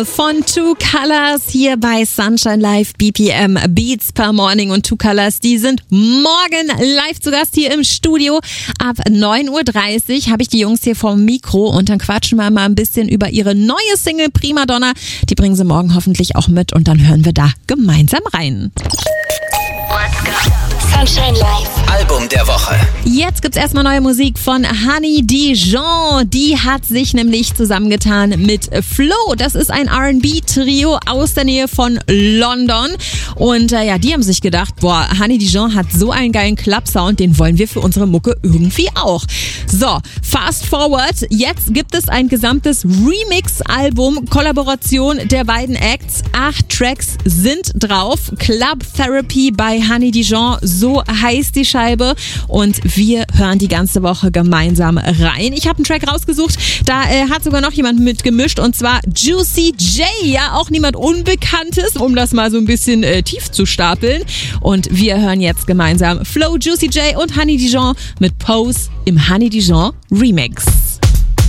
Von Two Colors hier bei Sunshine Live BPM Beats per Morning und Two Colors, die sind morgen live zu Gast hier im Studio. Ab 9.30 Uhr habe ich die Jungs hier vom Mikro und dann quatschen wir mal ein bisschen über ihre neue Single Prima Donna. Die bringen sie morgen hoffentlich auch mit und dann hören wir da gemeinsam rein. Sunshine Live. Album der Woche. Jetzt gibt's erstmal neue Musik von Honey Dijon. Die hat sich nämlich zusammengetan mit Flo. Das ist ein R&B-Trio aus der Nähe von London. Und die haben sich gedacht, Honey Dijon hat so einen geilen Club-Sound, den wollen wir für unsere Mucke irgendwie auch. So, fast forward. Jetzt gibt es ein gesamtes Remix-Album, Kollaboration der beiden Acts. 8 Tracks sind drauf. Club Therapy bei Honey Dijon, so heißt die Scheibe. Und wir hören die ganze Woche gemeinsam rein. Ich habe einen Track rausgesucht, da hat sogar noch jemand mitgemischt, und zwar Juicy J. Ja, auch niemand Unbekanntes, um das mal so ein bisschen tief zu stapeln. Und wir hören jetzt gemeinsam Flo, Juicy J und Honey Dijon mit Pose im Honey Dijon Remix.